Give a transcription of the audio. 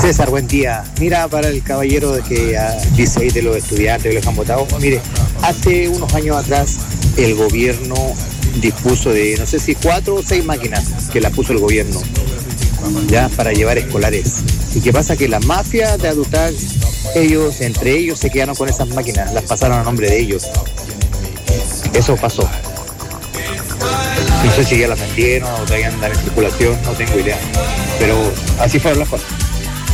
César, buen día. Mira, para el caballero de que dice ahí de los estudiantes que los han votado, mire, hace unos años atrás el gobierno dispuso de, no sé si 4 o 6 máquinas que las puso el gobierno, ya, para llevar escolares. ¿Y qué pasa? Que la mafia de Adutag, entre ellos se quedaron con esas máquinas, las pasaron a nombre de ellos. Eso pasó. No sé si ya las vendieron o todavía andan en circulación, no tengo idea. Pero así fueron las cosas.